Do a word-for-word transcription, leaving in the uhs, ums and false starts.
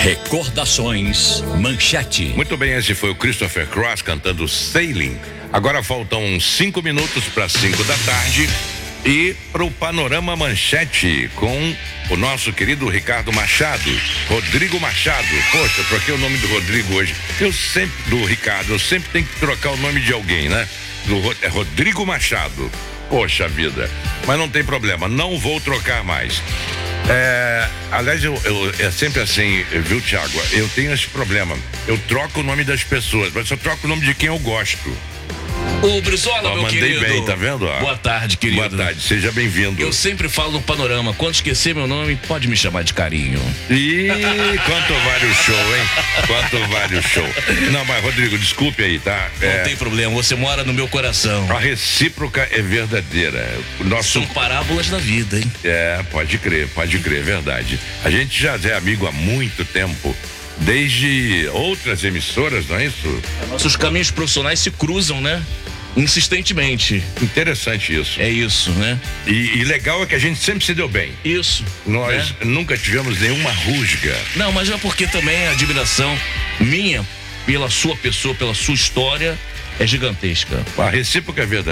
Recordações Manchete. Muito bem, esse foi o Christopher Cross cantando Sailing. Agora faltam cinco minutos para cinco da tarde e para o Panorama Manchete com o nosso querido Ricardo Machado, Rodrigo Machado. Poxa, eu troquei o nome do Rodrigo hoje. Eu sempre, do Ricardo, eu sempre tenho que trocar o nome de alguém, né? Do, é Rodrigo Machado. Poxa vida, mas não tem problema, não vou trocar mais. É, aliás, eu, eu, é sempre assim, viu, Thiago? Eu tenho esse problema. Eu troco o nome das pessoas, mas eu troco o nome de quem eu gosto. Ô, Brizola, Ó, meu mandei querido. bem, tá vendo? Ó. Boa tarde, querido. Boa tarde, seja bem-vindo. Eu sempre falo no Panorama, quando esquecer meu nome, pode me chamar de carinho. Ih, quanto vale o show, hein? Quanto vale o show. Não, mas, Rodrigo, desculpe aí, tá? Não É, tem problema, você mora no meu coração. a recíproca é verdadeira. O nosso... São parábolas da vida, hein? É, pode crer, pode crer, é verdade. A gente já é amigo há muito tempo, desde outras emissoras, não é isso? Nossos caminhos profissionais se cruzam, né? Insistentemente. Interessante isso. É isso, né? E, e legal é que a gente sempre se deu bem. Isso. Nós né? nunca tivemos nenhuma rusga. Não, mas é porque também a admiração minha pela sua pessoa, pela sua história, é gigantesca. A recíproca é verdadeira.